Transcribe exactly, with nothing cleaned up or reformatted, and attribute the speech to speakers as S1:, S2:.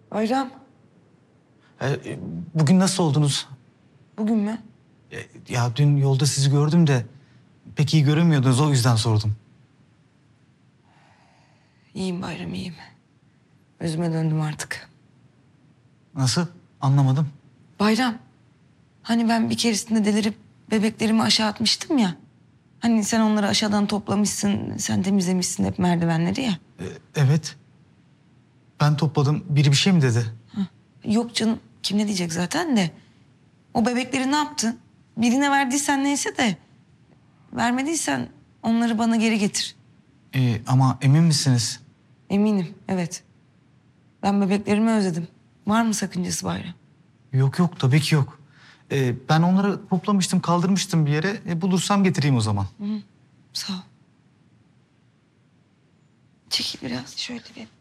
S1: Bayram,
S2: Ee, bugün nasıl oldunuz?
S1: bugün mü?
S2: Ee, Ya dün yolda sizi gördüm de pek iyi görünmüyordunuz, o yüzden sordum.
S1: İyiyim Bayram, iyiyim. Özüme döndüm artık.
S2: Nasıl? Anlamadım.
S1: Bayram, hani ben bir keresinde delirip bebeklerimi aşağı atmıştım ya. Hani sen onları aşağıdan toplamışsın, sen temizlemişsin hep merdivenleri ya.
S2: Ee, evet. Ben topladım. Biri bir şey mi dedi?
S1: Yok canım, kim ne diyecek zaten de. O bebekleri ne yaptın? Birine verdiysen neyse de... ...vermediysen onları bana geri getir.
S2: Ee, ama emin misiniz?
S1: Eminim, evet. Ben bebeklerimi özledim. Var mı sakıncası Bayram?
S2: Yok yok, tabii ki yok. Ee, ben onları toplamıştım, kaldırmıştım bir yere. E, bulursam getireyim o zaman.
S1: Hı, sağ ol. Çekil biraz şöyle bir.